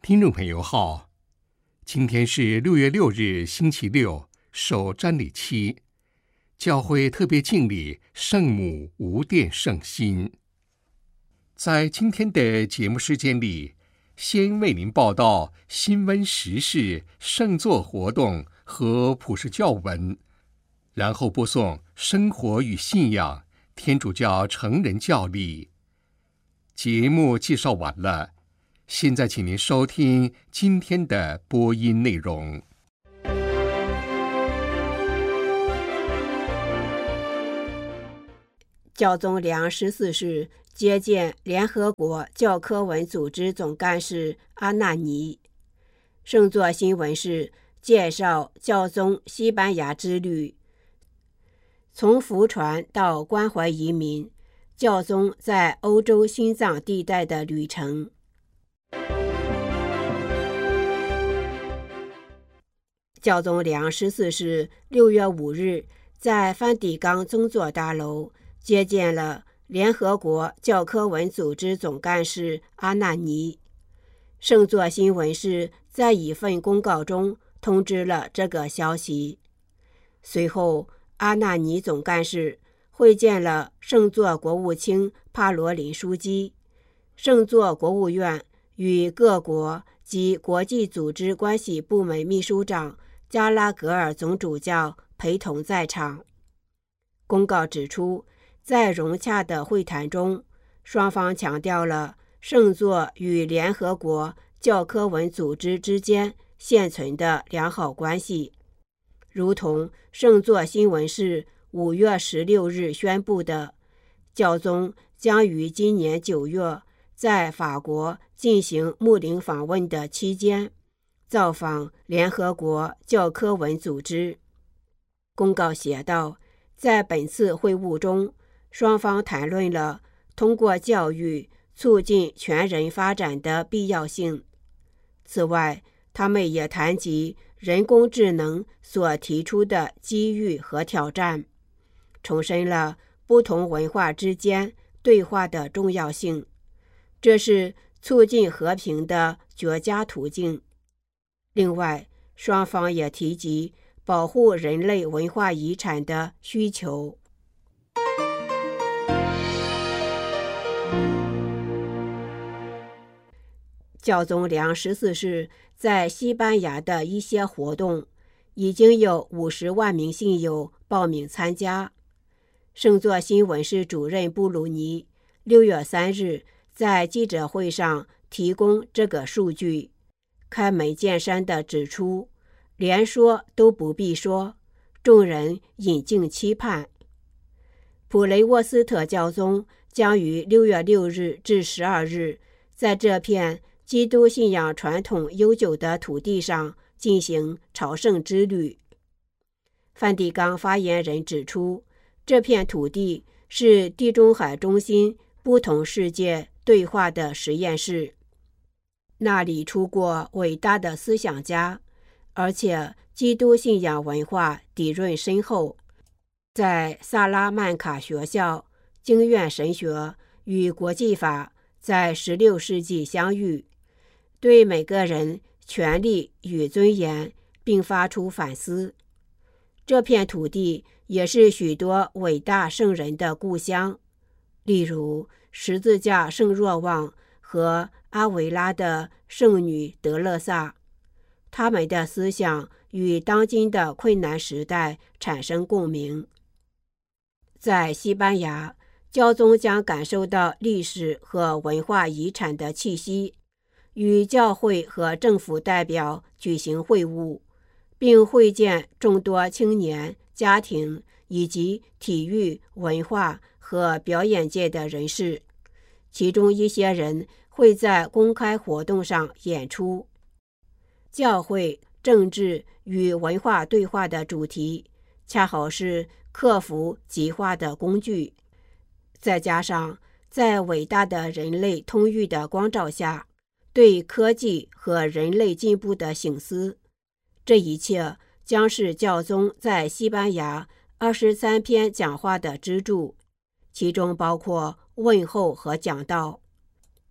听众朋友好，今天是6月6日星期六，首瞻礼期，教会特别敬礼圣母无玷圣心。在今天的节目时间里，先为您报道新闻时事、圣座活动和普世教文，然后播送生活与信仰天主教成人教理。节目介绍完了，现在请您收听今天的播音内容。 教宗良14世接见联合国教科文组织总干事阿纳尼。圣座新闻是介绍教宗西班牙之旅，从福传到关怀移民，教宗在欧洲心脏地带的旅程。教宗良14世6月5日在梵蒂冈宗座大楼接见了联合国教科文组织总干事阿纳尼。圣座新闻是在一份公告中通知了这个消息。随后，阿纳尼总干事会见了圣座国务卿帕罗林书记、圣座国务院与各国及国际组织关系部门秘书长加拉格尔总主教陪同在场。公告指出，在融洽的会谈中，双方强调了圣座与联合国教科文组织之间现存的良好关系。如同圣座新闻是5月16日宣布的，教宗将于今年9月在法国进行牧灵访问的期间造访联合国教科文组织。公告写道，在本次会晤中，双方谈论了通过教育促进全人发展的必要性。此外，他们也谈及人工智能所提出的机遇和挑战，重申了不同文化之间对话的重要性，这是促进和平的绝佳途径。另外，双方也提及保护人类文化遗产的需求。教宗良14世在西班牙的一些活动，已经有50万名信友报名参加。圣座新闻室主任布鲁尼6月3日在记者会上提供这个数据，开门见山地指出，连说都不必说，众人引颈期盼。普雷沃斯特教宗将于6月6日至12日在这片基督信仰传统悠久的土地上进行朝圣之旅。梵蒂冈发言人指出，这片土地是地中海中心不同世界对话的实验室，那里出过伟大的思想家，而且基督信仰文化底蕴深厚。在萨拉曼卡学校，经院神学与国际法在16世纪相遇，对每个人权利与尊严并发出反思。这片土地也是许多伟大圣人的故乡，例如十字架圣若望和阿维拉的圣女德勒萨，他们的思想与当今的困难时代产生共鸣。在西班牙，教宗将感受到历史和文化遗产的气息，与教会和政府代表举行会晤，并会见众多青年、家庭以及体育、文化和表演界的人士，其中一些人会在公开活动上演出。教会、政治与文化对话的主题，恰好是克服极化的工具，再加上在伟大的人类通域的光照下，对科技和人类进步的省思，这一切将是教宗在西班牙23篇讲话的支柱，其中包括问候和讲道。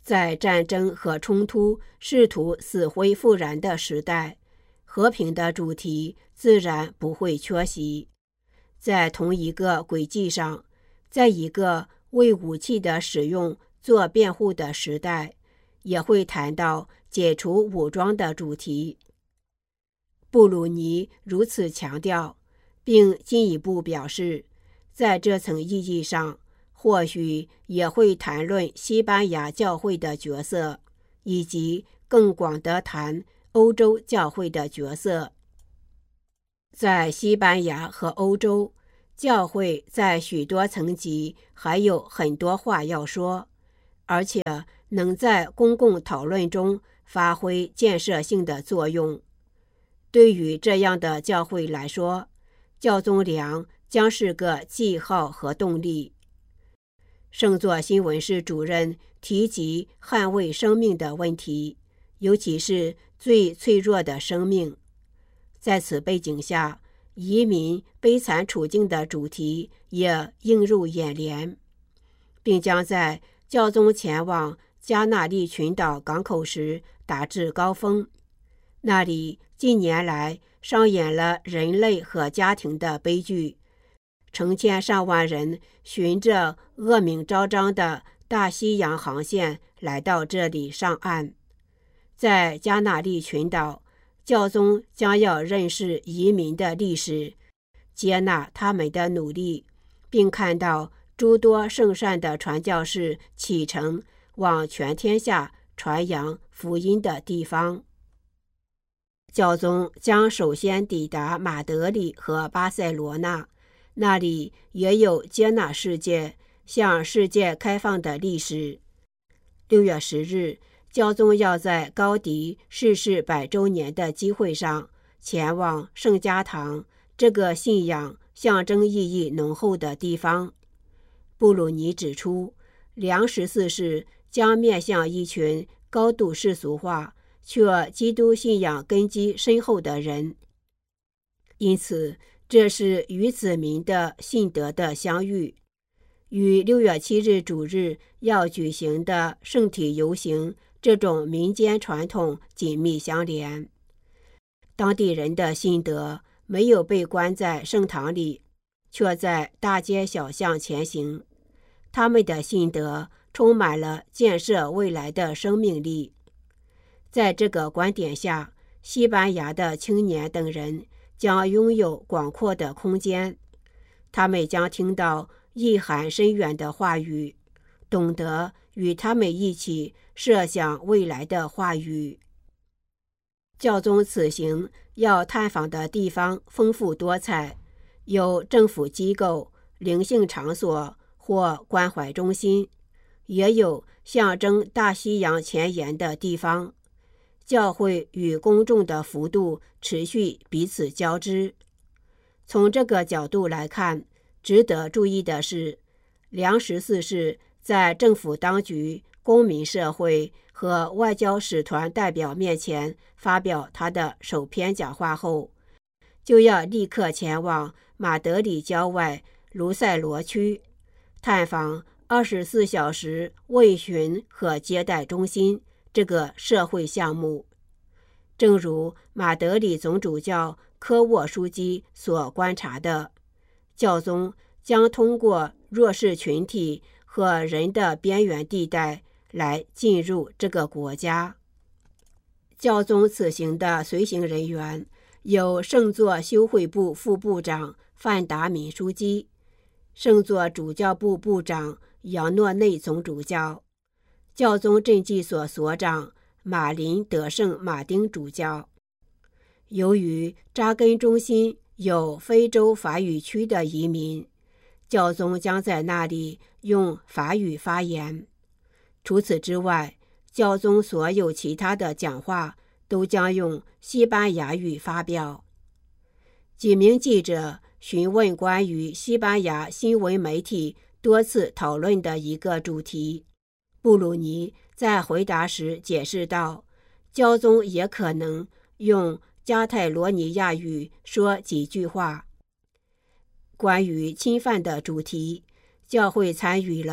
在战争和冲突试图死灰复燃的时代，和平的主题自然不会缺席。在同一个轨迹上，在一个为武器的使用做辩护的时代，也会谈到解除武装的主题。布鲁尼如此强调，并进一步表示，在这层意义上，或许也会谈论西班牙教会的角色，以及更广地谈欧洲教会的角色。在西班牙和欧洲，教会在许多层级还有很多话要说，而且能在公共讨论中发挥建设性的作用。对于这样的教会来说，教宗良将是个记号和动力。圣座新闻室主任提及捍卫生命的问题，尤其是最脆弱的生命。在此背景下，移民悲惨处境的主题也映入眼帘，并将在教宗前往加那利群岛港口时达至高峰。那里近年来上演了人类和家庭的悲剧，成千上万人循着恶名昭彰的大西洋航线来到这里上岸。在加那利群岛，教宗将要认识移民的历史，接纳他们的努力，并看到诸多圣善的传教士启程往全天下传扬福音的地方。教宗将首先抵达马德里和巴塞罗那，那里也有接纳世界、向世界开放的历史。6月10日，教宗要在高迪逝世100周年的机会上前往圣家堂，这个信仰象征意义浓厚的地方。布鲁尼指出，良14世将面向一群高度世俗化却基督信仰根基深厚的人，因此这是与子民的信德的相遇，与6月7日主日要举行的圣体游行这种民间传统紧密相连。当地人的信德没有被关在圣堂里，却在大街小巷前行，他们的信德充满了建设未来的生命力。在这个观点下，西班牙的青年等人将拥有广阔的空间，他们将听到意涵深远的话语，懂得与他们一起设想未来的话语。教宗此行要探访的地方丰富多彩，有政府机构、灵性场所或关怀中心，也有象征大西洋前沿的地方。教会与公众的幅度持续彼此交织。从这个角度来看，值得注意的是，良14世在政府当局、公民社会和外交使团代表面前发表他的首篇讲话后，就要立刻前往马德里郊外卢塞罗区，探访24小时卫巡和接待中心这个社会项目。正如马德里总主教科沃书记所观察的，教宗将通过弱势群体和人的边缘地带来进入这个国家。教宗此行的随行人员有圣座修会部副部长范达敏书记、圣座主教部部长杨诺内总主教、教宗镇济所所长马林德圣马丁主教。由于扎根中心有非洲法语区的移民，教宗将在那里用法语发言。除此之外，教宗所有其他的讲话都将用西班牙语发表。几名记者询问关于西班牙新闻媒体多次讨论的一个主题，布鲁尼在回答时解释道，教宗也可能用加泰罗尼亚语说几句话。关于侵犯的主题，教会参与了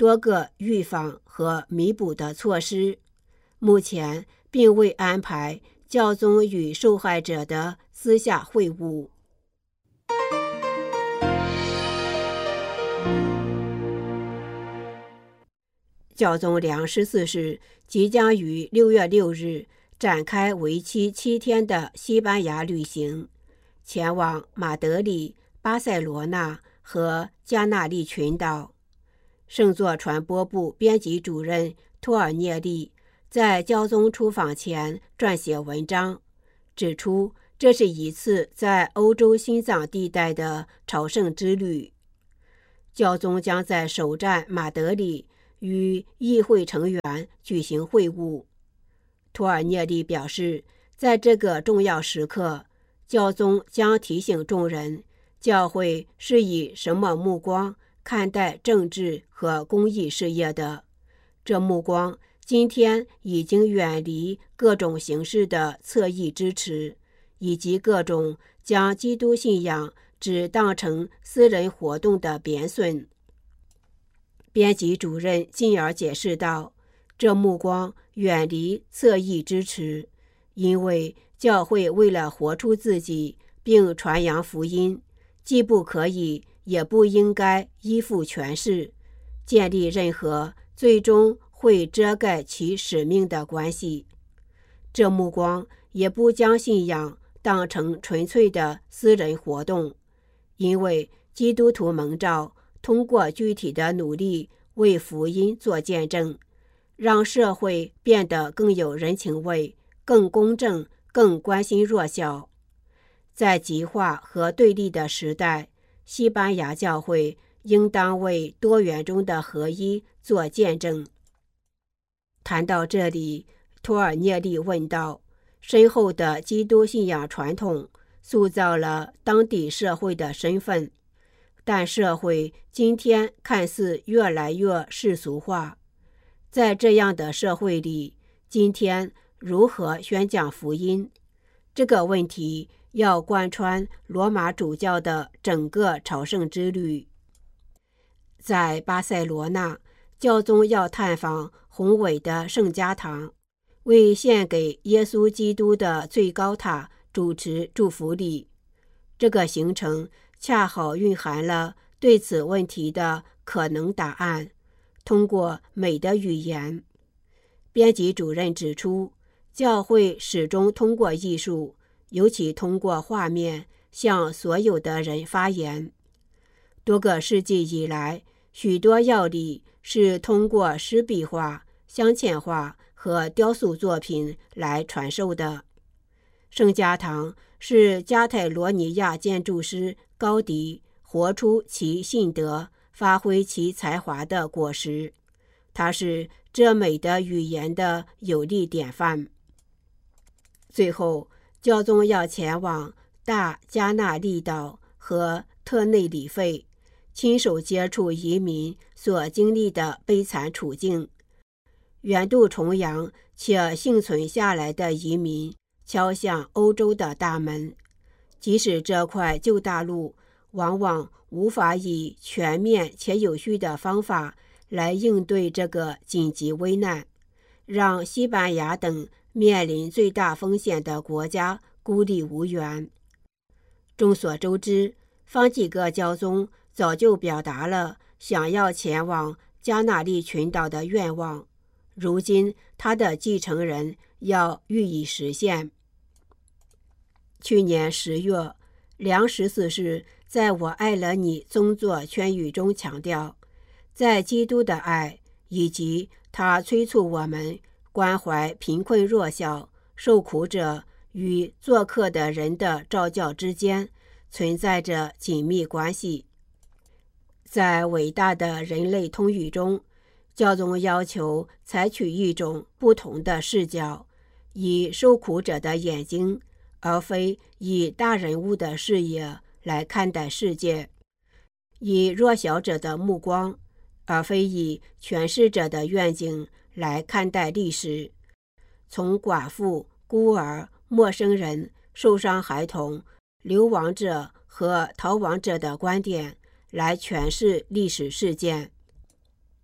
多个预防和弥补的措施，目前并未安排教宗与受害者的私下会晤。教宗良14世即将于6月6日展开为期7天的西班牙旅行，前往马德里、巴塞罗那和加那利群岛。圣座传播部编辑主任托尔涅利在教宗出访前撰写文章，指出这是一次在欧洲心脏地带的朝圣之旅。教宗将在首站马德里与议会成员举行会晤。托尔涅利表示，在这个重要时刻，教宗将提醒众人，教会是以什么目光看待政治和公益事业的。这目光今天已经远离各种形式的侧翼支持，以及各种将基督信仰只当成私人活动的贬损。编辑主任进而解释道，这目光远离侧翼支持，因为教会为了活出自己并传扬福音，既不可以也不应该依附权势，建立任何最终会遮盖其使命的关系。这目光也不将信仰当成纯粹的私人活动，因为基督徒蒙召通过具体的努力为福音做见证，让社会变得更有人情味、更公正、更关心弱小。在极化和对立的时代，西班牙教会应当为多元中的合一做见证。谈到这里，托尔涅利问道，深厚的基督信仰传统塑造了当地社会的身份，但社会今天看似越来越世俗化。在这样的社会里，今天如何宣讲福音？这个问题要贯穿罗马主教的整个朝圣之旅。在巴塞罗那，教宗要探访宏伟的圣家堂，为献给耶稣基督的最高塔主持祝福礼。这个行程恰好蕴含了对此问题的可能答案，通过美的语言。编辑主任指出，教会始终通过艺术，尤其通过画面，向所有的人发言。多个世纪以来，许多要理是通过湿壁画、镶嵌画和雕塑作品来传授的。圣家堂是加泰罗尼亚建筑师高迪活出其信德、发挥其才华的果实，它是这美的语言的有力典范。最后，教宗要前往大加那利岛和特内里费，亲手接触移民所经历的悲惨处境。远渡重洋且幸存下来的移民敲响欧洲的大门，即使这块旧大陆往往无法以全面且有序的方法来应对这个紧急危难，让西班牙等面临最大风险的国家孤立无援。众所周知，方济各教宗早就表达了想要前往加那利群岛的愿望，如今他的继承人要予以实现。去年10月，良14世在我爱了你宗座劝谕中强调，在基督的爱以及他催促我们关怀贫困弱小、受苦者与做客的人的召教之间存在着紧密关系。在伟大的人类通语中，教宗要求采取一种不同的视角，以受苦者的眼睛，而非以大人物的视野来看待世界，以弱小者的目光，而非以权势者的愿景来看待历史，从寡妇、孤儿、陌生人、受伤孩童、流亡者和逃亡者的观点来诠释历史事件。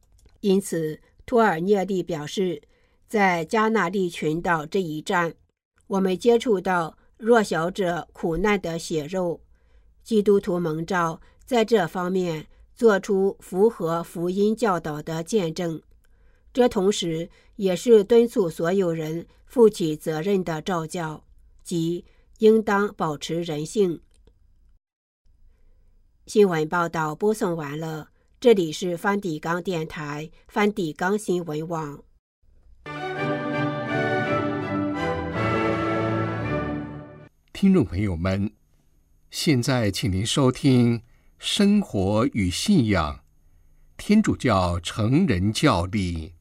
因此，托尔涅利表示，在加那利群岛这一战，我们接触到弱小者苦难的血肉。基督徒蒙召在这方面做出符合福音教导的见证，这同时也是敦促所有人负起责任的召教，即应当保持人性。新闻报道播送完了，这里是梵蒂冈电台梵蒂冈新闻网。 听众朋友们，现在请您收听《生活与信仰》天主教成人教理。